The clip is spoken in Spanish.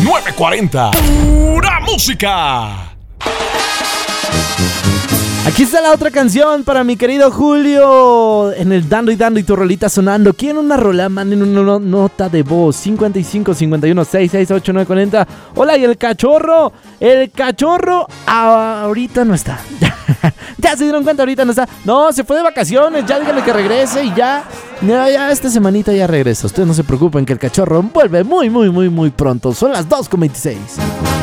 940. ¡Pura música! Aquí está la otra canción para mi querido Julio. En el Dando y tu rolita sonando. ¿Quieren una rola? Manden una nota de voz. 55 51 668 940. Hola, ¿y el cachorro? El cachorro ahorita no está. Ya se dieron cuenta, ahorita no está. No, se fue de vacaciones. Ya díganle que regrese y ya esta semanita ya regresa. Ustedes no se preocupen que el cachorro vuelve muy pronto. Son las 2:26.